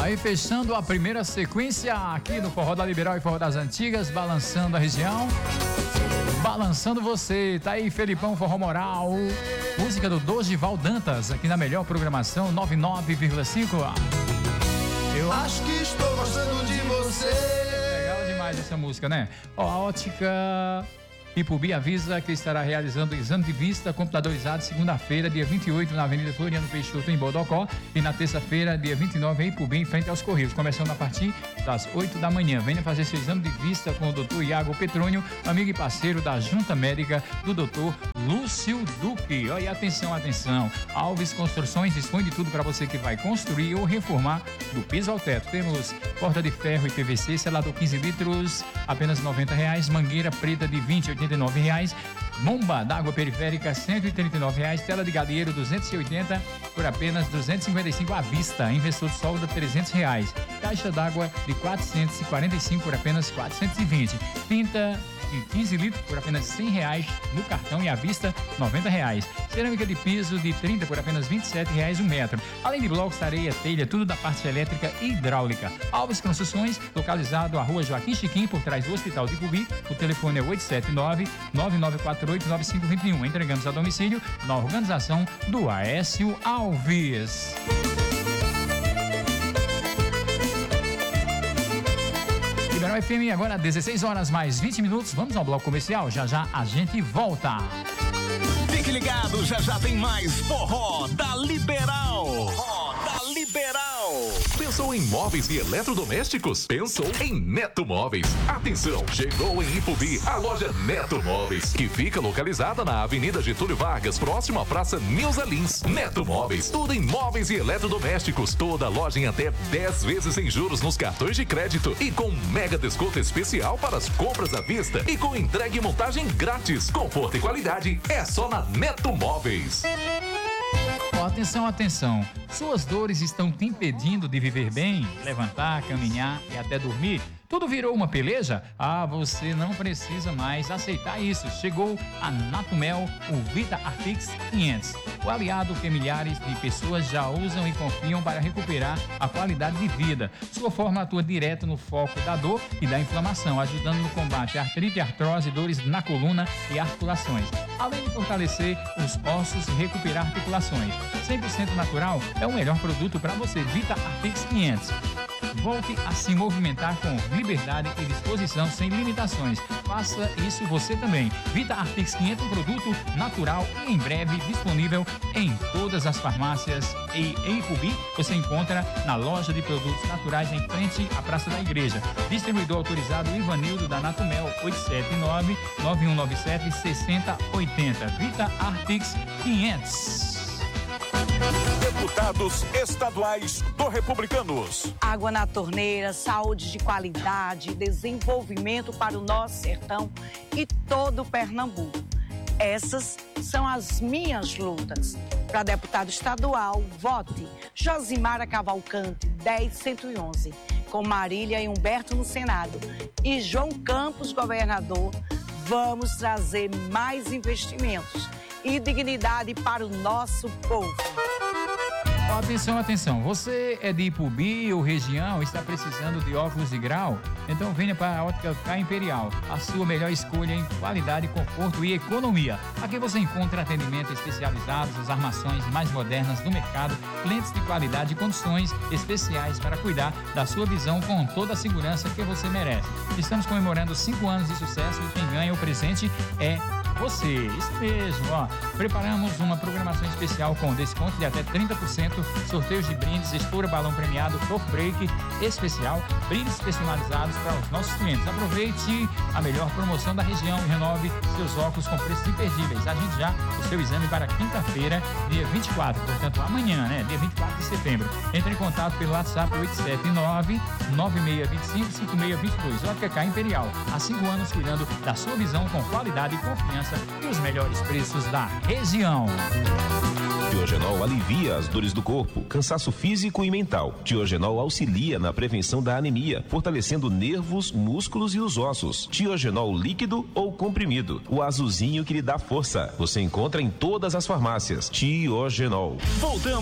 Aí fechando a primeira sequência aqui no Forró da Liberal e Forró das Antigas, balançando a região, balançando você. Tá aí Felipão, Forró Moral, música do Dorival Dantas, aqui na melhor programação 99,5. Eu acho que estou gostando de você. Legal demais essa música, né? Ó, a Ótica Ipubi avisa que estará realizando o exame de vista computadorizado segunda-feira, dia 28, na Avenida Floriano Peixoto, em Bodocó, e na terça-feira, dia 29, em Ipubi, em frente aos Correios, começando a partir das 8 da manhã. Venha fazer seu exame de vista com o Dr. Iago Petrônio, amigo e parceiro da Junta Médica do Dr. Lúcio Duque. Olha, atenção, atenção. Alves Construções dispõe de tudo para você que vai construir ou reformar do piso ao teto. Temos porta de ferro e PVC, selador 15 litros, apenas R$90, mangueira preta de 20, R$89, bomba d'água periférica R$139, tela de galinheiro 280 por apenas R$255 à vista, investidor de solda R$300, caixa d'água de 445 por apenas R$420, tinta de 15 litros por apenas R$100 no cartão e à vista R$90, cerâmica de piso de 30 por apenas R$27 o metro, além de blocos, areia, telha, tudo da parte elétrica e hidráulica. Alves Construções, localizado à rua Joaquim Chiquim, por trás do Hospital de Ipubi. O telefone é 879-9948-9521. Entregamos a domicílio na organização do Aécio Alves. Liberal FM, agora 16 horas mais 20 minutos. Vamos ao bloco comercial. Já já a gente volta. Fique ligado, já já tem mais Forró da Liberal. Forró da Liberal. Pensou em móveis e eletrodomésticos? Pensou em Neto Móveis. Atenção, chegou em Ipubi a loja Neto Móveis, que fica localizada na Avenida Getúlio Vargas, próximo à Praça Nilza Lins. Neto Móveis, tudo em móveis e eletrodomésticos. Toda loja em até 10 vezes sem juros nos cartões de crédito e com mega desconto especial para as compras à vista e com entrega e montagem grátis. Conforto e qualidade é só na Neto Móveis. Atenção, atenção. Suas dores estão te impedindo de viver bem, levantar, caminhar e até dormir? Tudo virou uma peleja? Ah, você não precisa mais aceitar isso. Chegou a Natumel, o Vita Artix 500. O aliado que milhares de pessoas já usam e confiam para recuperar a qualidade de vida. Sua fórmula atua direto no foco da dor e da inflamação, ajudando no combate à artrite, artrose, dores na coluna e articulações. Além de fortalecer os ossos e recuperar articulações. 100% natural é o melhor produto para você. Vita Artix 500. Volte a se movimentar com liberdade e disposição sem limitações. Faça isso você também. Vita Artix 500, um produto natural e em breve disponível em todas as farmácias. E em Ipubi você encontra na loja de produtos naturais em frente à Praça da Igreja. Distribuidor autorizado Ivanildo da Natumel, 879-9197-6080. Vita Artix 500. Deputados estaduais do Republicanos. Água na torneira, saúde de qualidade, desenvolvimento para o nosso sertão e todo o Pernambuco. Essas são as minhas lutas. Para deputado estadual, vote Josimara Cavalcante, 10111, com Marília e Humberto no Senado e João Campos, governador. Vamos trazer mais investimentos e dignidade para o nosso povo. Atenção, atenção. Você é de Ipubi ou região, está precisando de óculos de grau? Então venha para a Ótica K Imperial, a sua melhor escolha em qualidade, conforto e economia. Aqui você encontra atendimento especializado, as armações mais modernas do mercado, lentes de qualidade e condições especiais para cuidar da sua visão com toda a segurança que você merece. Estamos comemorando 5 anos de sucesso e quem ganha o presente é você. Isso mesmo, ó. Preparamos uma programação especial com desconto de até 30%, sorteios de brindes, estoura balão premiado, Top Break especial, brindes personalizados para os nossos clientes. Aproveite a melhor promoção da região e renove seus óculos com preços imperdíveis. Agende já o seu exame para quinta-feira, dia 24, portanto amanhã, né? Dia 24 de setembro. Entre em contato pelo WhatsApp 879-9625-5622. Ótica K Imperial. Há 5 anos cuidando da sua visão com qualidade e confiança e os melhores preços da região. Tiogenol alivia as dores do corpo, cansaço físico e mental. Tiogenol auxilia na prevenção da anemia, fortalecendo nervos, músculos e os ossos. Tiogenol líquido ou comprimido, o azulzinho que lhe dá força. Você encontra em todas as farmácias. Tiogenol. Voltamos.